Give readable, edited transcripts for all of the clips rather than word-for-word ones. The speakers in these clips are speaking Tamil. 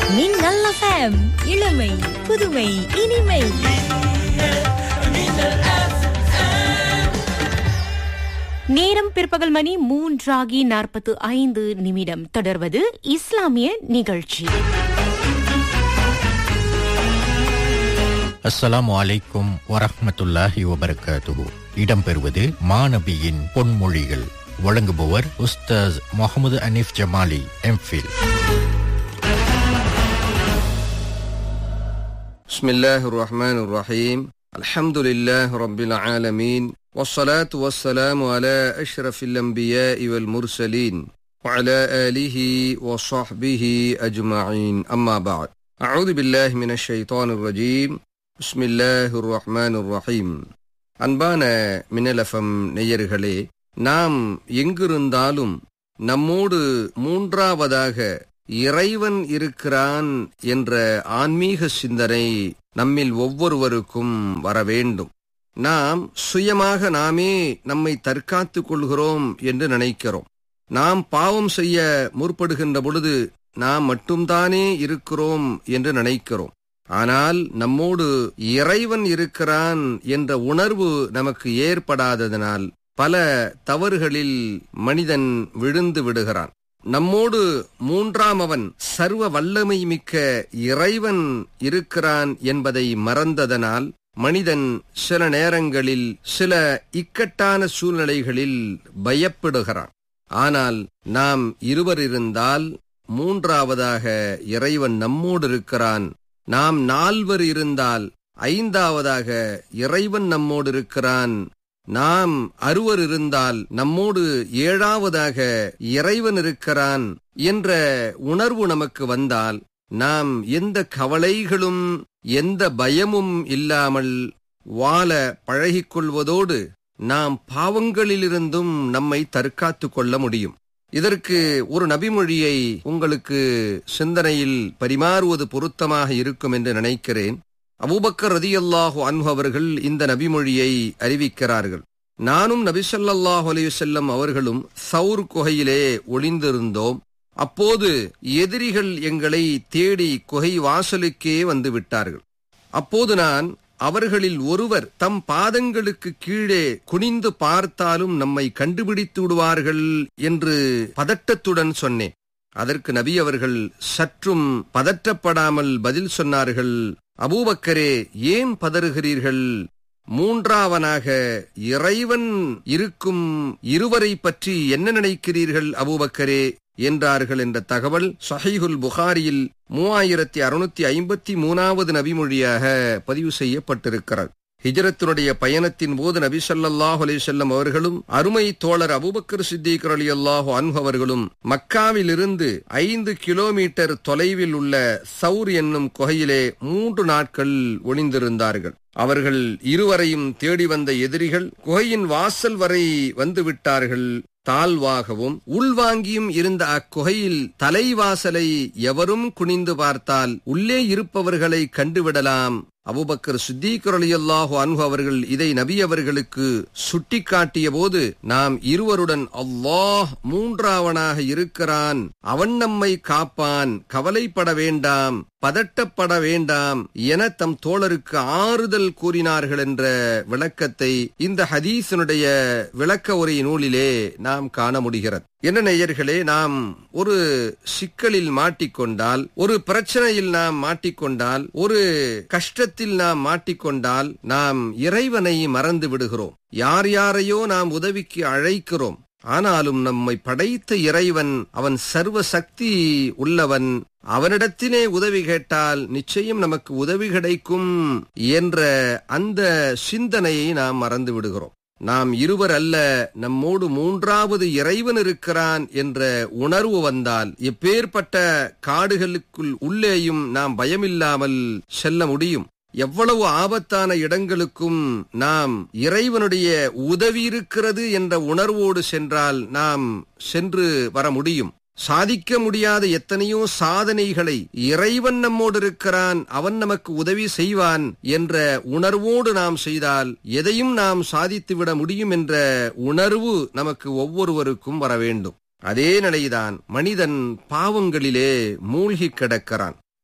மின்னல் FM, இளமை புதுமை இனிமை. நேரம் பிற்பகல் மணி 3:45. தொடர்வது இஸ்லாமிய நிகழ்ச்சி. அஸ்ஸலாமு அலைக்கும் வரஹ்மத்துல்லாஹி வபரகாத்துஹு. இடம்பெறுவது மாநபியின் பொன்மொழிகள். வழங்குபவர் உஸ்தாஸ் முகமது அனீஃப் ஜமாலி, எம்ஃபில். பிஸ்மில்லாஹிர் ரஹ்மானிர் ரஹீம். அல்ஹம்துலில்லாஹி ரப்பில் ஆலமீன். வஸ்ஸலாத்து வஸ்ஸலாமு அலா அஷ்ரஃபில் அன்பியாஇ வல் முர்சலீன் வஅலா ஆலிஹி வஸஹ்பிஹி அஜ்மஈன். அம்மா பஅத். அஊது பில்லாஹி மினஷ் ஷைத்தானிர் ரஜீம். பிஸ்மில்லாஹிர் ரஹ்மானிர் ரஹீம். அன்பான மின்னல் எஃப்எம் நேயர்களே, நாம் எங்கிருந்தாலும் நம்மோடு மூன்றாவதாக இறைவன் இருக்கிறான் என்ற ஆன்மீக சிந்தனை நம்மில் ஒவ்வொருவருக்கும் வர வேண்டும். நாம் சுயமாக நாமே நம்மை தற்காத்துக் கொள்கிறோம் என்று நினைக்கிறோம். நாம் பாவம் செய்ய முற்படுகின்ற பொழுது நாம் மட்டும்தானே இருக்கிறோம் என்று நினைக்கிறோம். ஆனால் நம்மோடு இறைவன் இருக்கிறான் என்ற உணர்வு நமக்கு ஏற்படாததனால் பல தவறுகளில் மனிதன் விழுந்து விடுகிறான். நம்மோடு மூன்றாமவன் சர்வ வல்லமை மிக்க இறைவன் இருக்கிறான் என்பதை மறந்ததனால் மனிதன் சில நேரங்களில் சில இக்கட்டான சூழ்நிலைகளில் பயப்படுகிறான். ஆனால் நாம் இருவர் இருந்தால் மூன்றாவதாக இறைவன் நம்மோடு இருக்கிறான். நாம் நால்வர் இருந்தால் ஐந்தாவதாக இறைவன் நம்மோடு இருக்கிறான். நாம் அறுவர் இருந்தால் நம்மோடு ஏழாவதாக இறைவன் இருக்கிறான் என்ற உணர்வு நமக்கு வந்தால் நாம் எந்த கவலைகளும் எந்த பயமும் இல்லாமல் வாழ பழகிக்கொள்வதோடு நாம் பாவங்களிலிருந்தும் நம்மை தற்காத்து கொள்ள முடியும். இதற்கு ஒரு நபிமொழியை உங்களுக்கு சிந்தனையில் பரிமாறுவது பொருத்தமாக இருக்கும் என்று நினைக்கிறேன். அபூபக்கர் ரலியல்லாஹு அன்ஹு அவர்கள் இந்த நபிமொழியை அறிவிக்கிறார்கள். நானும் நபி ஸல்லல்லாஹு அலைஹி வஸல்லம் அவர்களும் சௌர் குகையிலே ஒளிந்திருந்தோம். அப்போது எதிரிகள் எங்களை தேடி குகை வாசலுக்கே வந்து விட்டார்கள். அப்போது நான் அவர்களில் ஒருவர் தம் பாதங்களுக்கு கீழே குனிந்து பார்த்தாலும் நம்மை கண்டுபிடித்து விடுவார்கள் என்று பதட்டத்துடன் சொன்னேன். அதற்கு நபி அவர்கள் சற்றும் பதற்றப்படாமல் பதில் சொன்னார்கள், அபூபக்கரே, ஏன் பதறுகிறீர்கள்? மூன்றாவனாக இறைவன் இருக்கும் இருவரை பற்றி என்ன நினைக்கிறீர்கள் அபூபக்கரே என்றார்கள் என்ற தகவல் ஸஹீஹுல் புகாரியில் 3653வது நபிமொழியாக பதிவு செய்யப்பட்டிருக்கிறது. ஹிஜ்ரத்தினுடைய பயணத்தின் போது நபி ஸல்லல்லாஹு அலைஹி வஸல்லம் அவர்களும் அருமை தோழர் அபூபக்கர் சித்திக் ரலியல்லாஹு அன்ஹு அவர்களும் மக்காவிலிருந்து 5 கிலோமீட்டர் தொலைவில் உள்ள சௌர் என்னும் குகையிலே 3 நாட்கள் ஒளிந்திருந்தார்கள். அவர்கள் இருவரையும் தேடி வந்த எதிரிகள் குகையின் வாசல் வரை வந்து விட்டார்கள். தாழ்வாகவும் உள்வாங்கியும் இருந்த அக்குகையில் தலைவாசலை எவரும் குனிந்து பார்த்தால் உள்ளே இருப்பவர்களை கண்டுவிடலாம். அபூபக்கர் சித்திக் ரலியல்லாஹு அன்ஹு அவர்கள் இதை நபி அவர்களுக்கு சுட்டிக்காட்டிய போது, நாம் இருவருடன் அல்லாஹ் மூன்றாவனாக இருக்கிறான், அவன் நம்மை காப்பான், கவலைப்பட வேண்டாம், பதட்டப்பட வேண்டாம் என தம் தோழருக்கு ஆறுதல் கூறினார்கள் என்ற விளக்கத்தை இந்த ஹதீஸினுடைய விளக்க உரை நூலிலே நாம் காண முடிகிறது. என்ன நேயர்களே, நாம் ஒரு சிக்கலில் மாட்டிக்கொண்டால், ஒரு பிரச்சனையில் நாம் மாட்டிக்கொண்டால், ஒரு கஷ்டத்தில் நாம் மாட்டிக்கொண்டால் நாம் இறைவனை மறந்து விடுகிறோம். யார் யாரையோ நாம் உதவிக்கு அழைக்கிறோம். ஆனாலும் நம்மை படைத்த இறைவன் அவன் சர்வ சக்தி உள்ளவன். அவனிடத்திலே உதவி கேட்டால் நிச்சயம் நமக்கு உதவி கிடைக்கும் என்ற அந்த சிந்தனையை நாம் மறந்து விடுகிறோம். நாம் இருவர் அல்ல, நம்மோடு மூன்றாவது இறைவன் இருக்கிறான் என்ற உணர்வு வந்தால் எப்பேற்பட்ட காடுகளுக்குள் உள்ளேயும் நாம் பயமில்லாமல் செல்ல முடியும். எவ்வளவு ஆபத்தான இடங்களுக்கும் நாம் இறைவனுடைய உதவி இருக்கிறது என்ற உணர்வோடு சென்றால் நாம் சென்று வர முடியும். சாதிக்க முடியாத எத்தனையோ சாதனைகளை இறைவன் நம்மோடு இருக்கிறான், அவன் நமக்கு உதவி செய்வான் என்ற உணர்வோடு நாம் செய்தால் எதையும் நாம் சாதித்துவிட முடியும் என்ற உணர்வு நமக்கு ஒவ்வொருவருக்கும் வர வேண்டும். அதே நிலைதான் மனிதன் பாவங்களிலே மூழ்கி கிடக்கிறான்.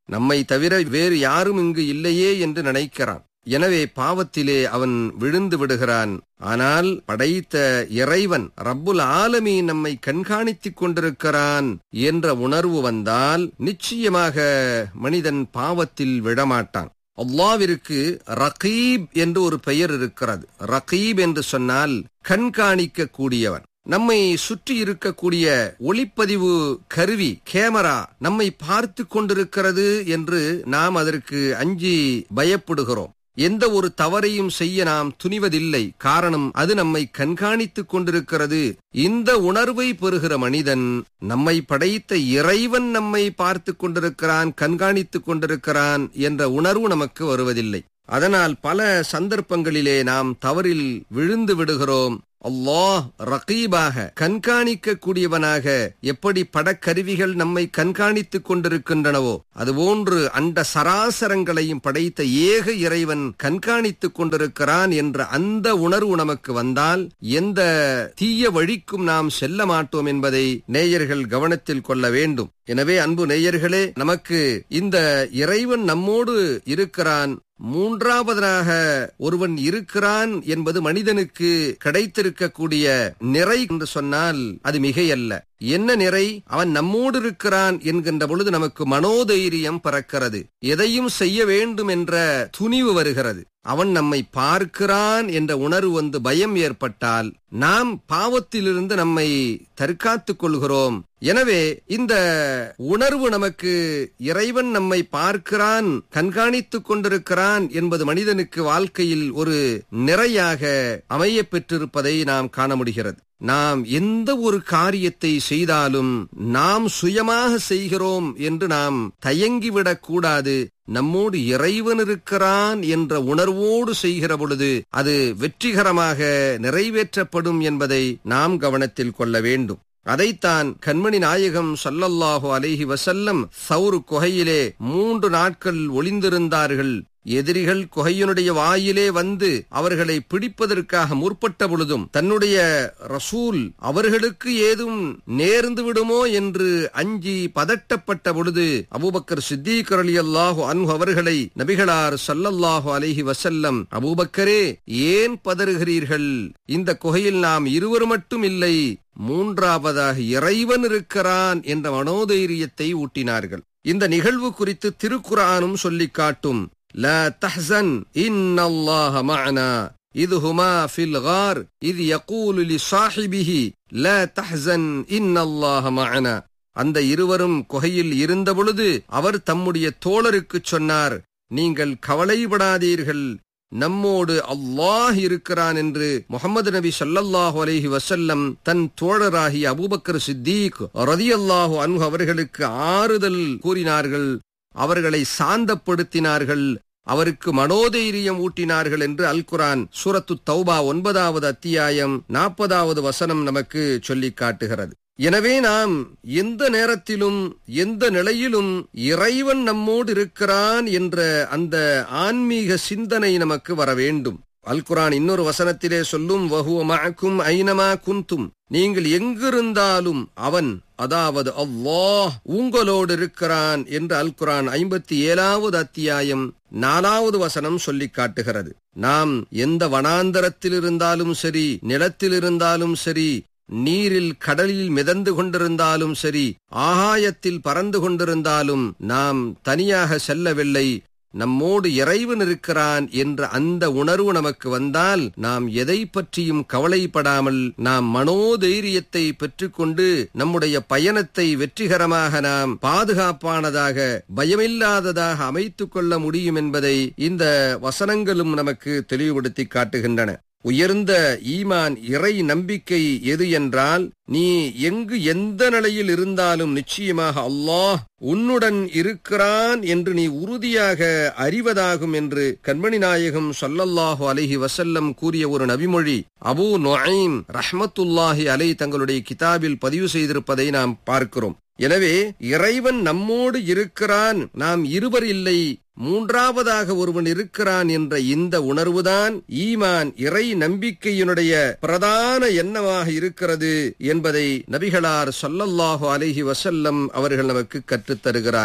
நம்மை தவிர வேறு யாரும் இங்கு இல்லையே என்று நினைக்கிறான். எனவே பாவத்திலே அவன் விழுந்து விடுகிறான். ஆனால் படைத்த இறைவன் ரப்புல் ஆலமீன் நம்மை கண்காணித்துக் கொண்டிருக்கிறான் என்ற உணர்வு வந்தால் நிச்சயமாக மனிதன் பாவத்தில் விழமாட்டான். அல்லாஹ்விற்கு ரகீப் என்று ஒரு பெயர் இருக்கிறது. ரகீப் என்று சொன்னால் கண்காணிக்க கூடியவன். நம்மை சுற்றி இருக்கக்கூடிய ஒளிப்பதிவு கருவி கேமரா நம்மை பார்த்து கொண்டிருக்கிறது என்று நாம் அதற்கு அஞ்சி பயப்படுகிறோம். எந்த ஒரு தவறையும் செய்ய நாம் துணிவதில்லை. காரணம், அது நம்மை கண்காணித்துக் கொண்டிருக்கிறது. இந்த உணர்வை பெறுகிற மனிதன் நம்மை படைத்த இறைவன் நம்மை பார்த்து கொண்டிருக்கிறான், கண்காணித்துக் கொண்டிருக்கிறான் என்ற உணர்வு நமக்கு வருவதில்லை. அதனால் பல சந்தர்ப்பங்களிலே நாம் தவறில் விழுந்து விடுகிறோம். அல்லாஹ் ரகீபாக கண்காணிக்க கூடியவனாக எப்படி படக்கருவிகள் நம்மை கண்காணித்துக் கொண்டிருக்கின்றனவோ அதுபோன்று அண்ட சராசரங்களையும் படைத்த ஏக இறைவன் கண்காணித்துக் கொண்டிருக்கிறான் என்ற அந்த உணர்வு நமக்கு வந்தால் எந்த தீய வழிக்கும் நாம் செல்ல மாட்டோம் என்பதை நேயர்கள் கவனத்தில் கொள்ள வேண்டும். எனவே அன்பு நேயர்களே, நமக்கு இந்த இறைவன் நம்மோடு இருக்கிறான், மூன்றாவதாக ஒருவன் இருக்கிறான் என்பது மனிதனுக்கு கிடைத்திருக்கக்கூடிய நிறை என்று சொன்னால் அது மிகையல்ல. என்ன நிறை? அவன் நம்மோடு இருக்கிறான் என்கின்ற பொழுது நமக்கு மனோதைரியம் பிறக்கிறது. எதையும் செய்ய வேண்டும் என்ற துணிவு வருகிறது. அவன் நம்மை பார்க்கிறான் என்ற உணர்வு வந்து பயம் ஏற்பட்டால் நாம் பாவத்திலிருந்து நம்மை தற்காத்துக் கொள்கிறோம். எனவே இந்த உணர்வு நமக்கு இறைவன் நம்மை பார்க்கிறான், கண்காணித்துக் கொண்டிருக்கிறான் என்பது மனிதனுக்கு வாழ்க்கையில் ஒரு நிறையாக அமைய பெற்றிருப்பதை நாம் காண முடிகிறது. நாம் எந்த ஒரு காரியத்தை செய்தாலும் நாம் சுயமாக செய்கிறோம் என்று நாம் தயங்கிவிடக் கூடாது. நம்மோடு இறைவன் இருக்கிறான் என்ற உணர்வோடு செய்கிற பொழுது அது வெற்றிகரமாக நிறைவேற்றப்படும் என்பதை நாம் கவனத்தில் கொள்ள வேண்டும். அதைத்தான் கண்மணி நாயகம் ஸல்லல்லாஹு அலைஹி வஸல்லம் சௌர் குகையிலே 3 நாட்கள் ஒளிந்திருந்தார்கள். எதிரிகள் குகையினுடைய வாயிலே வந்து அவர்களை பிடிப்பதற்காக முற்பட்ட பொழுதும் தன்னுடைய ரசூல் அவர்களுக்கு ஏதும் நேர்ந்து விடுமோ என்று அஞ்சி பதட்டப்பட்ட பொழுது அபூபக்கர் சித்தீக் ரலியல்லாஹு அன்ஹு அவர்களை நபிகளார் ஸல்லல்லாஹு அலைஹி வஸல்லம், அபூபக்கரே ஏன் பதறுகிறீர்கள்? இந்த குகையில் நாம் இருவர் மட்டும் இல்லை, மூன்றாவதாக இறைவன் இருக்கிறான் என்ற மனோதைரியத்தை ஊட்டினார்கள். இந்த நிகழ்வு குறித்து திருக்குர்ஆனும் சொல்லிக் காட்டும். லா தஹ்சன் இன்னல்லாஹ மஅனா இத் ஹுமா ஃபில் கார் இத் யகூலு லிஸாஹிபிஹி லா தஹ்சன் இன்னல்லாஹ மஅனா. அந்த இருவரும் குகையில் இருந்த பொழுது அவர் தம்முடைய தோழருக்கு சொன்னார், நீங்கள் கவலைப்படாதீர்கள், நம்மோடு அல்லாஹ் இருக்கிறான் என்று முஹம்மது நபி ஸல்லல்லாஹு அலைஹி வஸல்லம் தன் தோழராகிய அபூபக்கர் சித்தீக் ரலியல்லாஹு அன்ஹு அவர்களுக்கு ஆறுதல் கூறினார்கள், அவர்களை சாந்தப்படுத்தினார்கள், அவருக்கு மனோதைரியம் ஊட்டினார்கள் என்று அல் குர்ஆன் சூரத்து தௌபா 9வது அத்தியாயம் 40வது வசனம் நமக்கு சொல்லிக் காட்டுகிறது. எனவே நாம் எந்த நேரத்திலும் எந்த நிலையிலும் இறைவன் நம்மோடு இருக்கிறான் என்ற அந்த ஆன்மீக சிந்தனை நமக்கு வர வேண்டும். அல் குர்ஆன் இன்னொரு வசனத்திலே சொல்லும், வஹுவ மஅக்கும் ஐனமா குன்தும், நீங்கள் எங்கிருந்தாலும் அவன், அதாவது அல்லாஹ் உங்களோடு இருக்கிறான் என்று அல் குர்ஆன் 57வது அத்தியாயம் 4வது வசனம் சொல்லிக் காட்டுகிறது. நாம் எந்த வனாந்தரத்தில் இருந்தாலும் சரி, நிலத்தில் இருந்தாலும் சரி, நீரில் கடலில் மிதந்து கொண்டிருந்தாலும் சரி, ஆகாயத்தில் பறந்து கொண்டிருந்தாலும் நாம் தனியாக செல்லவில்லை, நம்மோடு இறைவன் இருக்கிறான் என்ற அந்த உணர்வு நமக்கு வந்தால் நாம் எதை பற்றியும் கவலைப்படாமல் நாம் மனோதைரியத்தை பெற்றுக்கொண்டு நம்முடைய பயணத்தை வெற்றிகரமாக நாம் பாதுகாப்பானதாக பயமில்லாததாக அமைத்துக் கொள்ள முடியும் என்பதை இந்த வசனங்களும் நமக்கு தெளிவுபடுத்தி காட்டுகின்றன. உயர்ந்த ஈமான் இறை நம்பிக்கை எது என்றால், நீ எங்கு எந்த நிலையில் இருந்தாலும் நிச்சயமாக அல்லாஹ் உன்னுடன் இருக்கிறான் என்று நீ உறுதியாக அறிவதாகும் என்று கண்மணி நாயகம் ஸல்லல்லாஹு அலைஹி வஸல்லம் கூறிய ஒரு நபிமொழி அபூ நுஐம் ரஹ்மத்துல்லாஹி அலைஹி தங்களுடைய கிதாபில் பதிவு செய்திருப்பதை நாம் பார்க்கிறோம். எனவே இறைவன் நம்மோடு இருக்கிறான், நாம் இருவர் இல்லை, மூன்றாவதாக ஒருவன் இருக்கிறான் என்ற இந்த உணர்வுதான் ஈமான் இறை நம்பிக்கையினுடைய பிரதான எண்ணமாக இருக்கிறது என்பதை நபிகளார் ஸல்லல்லாஹு அலைஹி வஸல்லம் அவர்கள் நமக்கு கற்றுத் தருகிறார்கள்.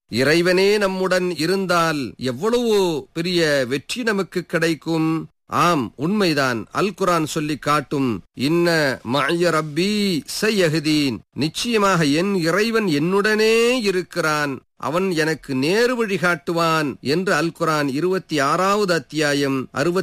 இறைவனே நம்முடன் இருந்தால் எவ்வளவோ பெரிய வெற்றி நமக்கு கிடைக்கும். ஆம், உண்மைதான். அல் குர்ஆன் சொல்லி காட்டும், இன்ன மஅய ரப்பி ஸயஹ்தீன், நிச்சயமாக என் இறைவன் என்னுடனே இருக்கிறான், அவன் எனக்கு நேரு வழி காட்டுவான் என்று அல் குர்ஆன் 26வது அத்தியாயம்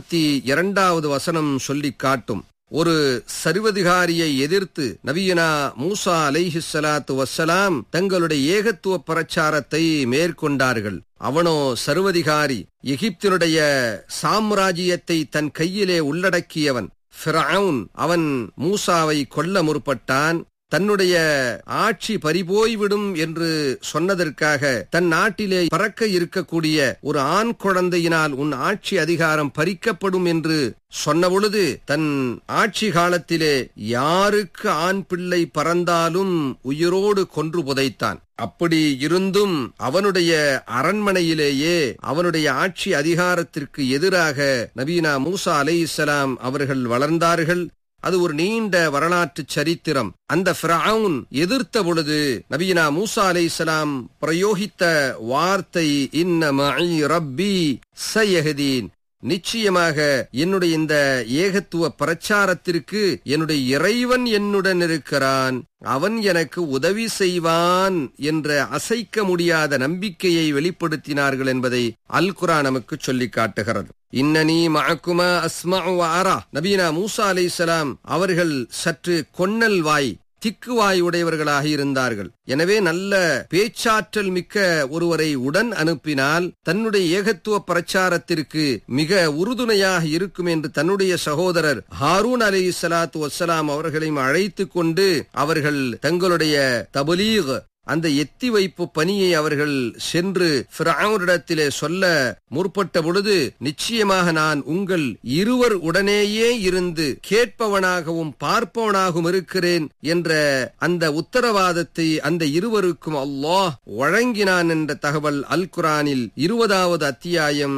62வது வசனம் சொல்லி காட்டும். ஒரு சர்வதிகாரியை எதிர்த்து நபியுனா மூசா அலைஹிஸ்ஸலாத்து வஸ்ஸலாம் தங்களுடைய ஏகத்துவ பிரச்சாரத்தை மேற்கொண்டார்கள். அவனோ சர்வதிகாரி, எகிப்தினுடைய சாம்ராஜ்யத்தை தன் கையிலே உள்ளடக்கியவன் ஃபிரௌன். அவன் மூசாவை கொல்ல முற்பட்டான். தன்னுடைய ஆட்சி பறிபோய்விடும் என்று சொன்னதற்காக தன் நாட்டிலே பறக்க இருக்கக்கூடிய ஒரு ஆண் குழந்தையினால் உன் ஆட்சி அதிகாரம் பறிக்கப்படும் என்று சொன்ன பொழுது தன் ஆட்சி காலத்திலே யாருக்கு ஆண் பிள்ளை பறந்தாலும் உயிரோடு கொன்று புதைத்தான். அப்படி இருந்தும் அவனுடைய அரண்மனையிலேயே அவனுடைய ஆட்சி அதிகாரத்திற்கு எதிராக நபியுனா மூசா அலைஹிஸ்ஸலாம் அவர்கள் வளர்ந்தார்கள். அது ஒரு நீண்ட வரலாற்று சரித்திரம். அந்த ஃபிரௌன் எதிர்த்த பொழுது நபியுனா மூசா அலைஹிஸ்ஸலாம் பிரயோகித்த வார்த்தை, இன்ன மஇ ரப்பி ஸயஹ்தீன், நிச்சயமாக என்னுடைய இந்த ஏகத்துவ பிரச்சாரத்திற்கு என்னுடைய இறைவன் என்னுடன் இருக்கிறான், அவன் எனக்கு உதவி செய்வான் என்ற அசைக்க முடியாத நம்பிக்கையை வெளிப்படுத்தினார்கள் என்பதை அல் குர்ஆன் நமக்கு சொல்லி காட்டுகிறது. இன்னனி மஅக்குமா அஸ்மஉ வ அரா. நபியுனா மூசா அலைஹிஸ்ஸலாம் அவர்கள் சற்று கொன்னல் வாய், திக்குவாய் உடையவர்களாக இருந்தார்கள். எனவே நல்ல பேச்சாற்றல் மிக்க ஒருவரை உடன் அனுப்பினால் தன்னுடைய ஏகத்துவ பிரச்சாரத்திற்கு மிக உறுதுணையாக இருக்கும் என்று தன்னுடைய சகோதரர் ஹாரூன் அலைஹிஸ்ஸலாத்து வஸ்ஸலாம் அவர்களையும் அழைத்து கொண்டு அவர்கள் தங்களுடைய தபலீக், அந்த எத்தி வைப்பு பணியை அவர்கள் சென்று ஃபிரௌனிடத்திலே சொல்ல முற்பட்ட பொழுது, நிச்சயமாக நான் உங்கள் இருவர் உடனேயே இருந்து கேட்பவனாகவும் பார்ப்பவனாகவும் இருக்கிறேன் என்ற அந்த உத்தரவாதத்தை அந்த இருவருக்கும் அல்லாஹ் வழங்கினான் என்ற தகவல் அல் குர்ஆனில் 20வது அத்தியாயம்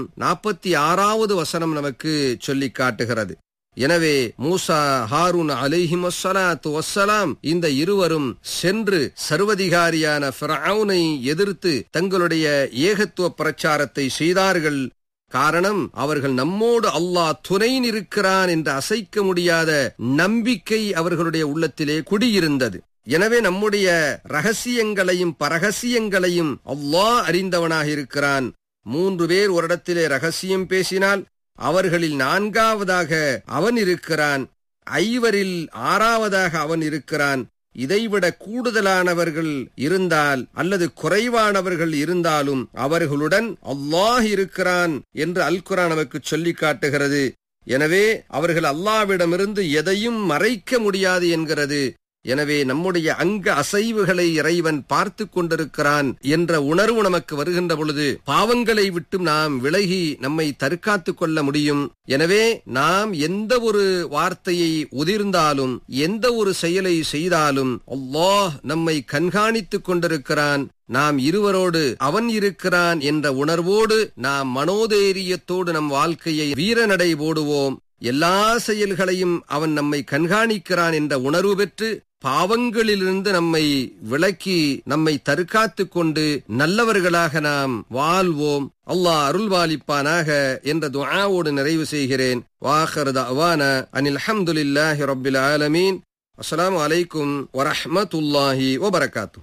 46வது வசனம் நமக்கு சொல்லி காட்டுகிறது. எனவே மூசா, ஹாரூன் அலைஹிமுஸ்ஸலாத்து வஸ்ஸலாம் இந்த இருவரும் சென்று சர்வதிகாரியான ஃபிரௌனை எதிர்த்து தங்களுடைய ஏகத்துவ பிரச்சாரத்தை செய்தார்கள். காரணம், அவர்கள் நம்மோடு அல்லாஹ் துணை நிற்கிறான் என்ற அசைக்க முடியாத நம்பிக்கை அவர்களுடைய உள்ளத்திலே குடியிருந்தது. எனவே நம்முடைய ரகசியங்களையும் பரகசியங்களையும் அல்லாஹ் அறிந்தவனாக இருக்கிறான். 3 பேர் ஒரு இடத்திலே ரகசியம் பேசினால் அவர்களில் 4வதாக அவன் இருக்கிறான், 5வரில் 6வதாக அவன் இருக்கிறான். இதைவிட கூடுதலானவர்கள் இருந்தால் அல்லது குறைவானவர்கள் இருந்தாலும் அவர்களுடன் அல்லாஹ் இருக்கிறான் என்று அல் குர்ஆன் நமக்கு சொல்லி காட்டுகிறது. எனவே அவர்கள் அல்லாஹ்விடமிருந்து எதையும் மறைக்க முடியாது என்கிறது. எனவே நம்முடைய அங்க அசைவுகளை இறைவன் பார்த்து கொண்டிருக்கிறான் என்ற உணர்வு நமக்கு வருகின்ற பொழுது பாவங்களை விட்டு நாம் விலகி நம்மை தற்காத்துக் கொள்ள முடியும். எனவே நாம் எந்த ஒரு வார்த்தையை உதிர்ந்தாலும் எந்த ஒரு செயலை செய்தாலும் அல்லாஹ் நம்மை கண்காணித்துக் கொண்டிருக்கிறான், நாம் இருவரோடு அவன் இருக்கிறான் என்ற உணர்வோடு நாம் மனோதைரியத்தோடு நம் வாழ்க்கையை வீரநடை போடுவோம். எல்லா செயல்களையும் அவன் நம்மை கண்காணிக்கிறான் என்ற உணர்வு பெற்று பாவங்களிலிருந்து நம்மை விலக்கி நம்மை தற்காத்துக் கொண்டு நல்லவர்களாக நாம் வாழ்வோம். அல்லாஹ் அருள்வாளிப்பானாக என்ற துஆவோடு நிறைவு செய்கிறேன். வாஹிரு தஅவானா அனில் ஹம்துலில்லாஹி ரப்பில் ஆலமீன். அஸ்ஸலாமு அலைக்கும் வரஹ்மத்துல்லாஹி வபரகாத்துஹு.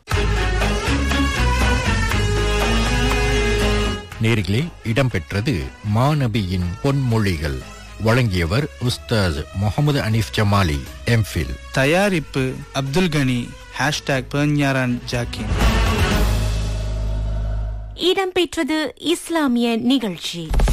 நேர்களே, இடம்பெற்றது மாநபியின் பொன்மொழிகள். வழங்கியவர் உஸ்தாஸ் முகமது அனீஃப் ஜமாலி, எம்ஃபில். தயாரிப்பு அப்துல் கனி. #பெர்ஞாரான் ஜாக்கி. இடம்பெற்றது இஸ்லாமிய நிகழ்ச்சி.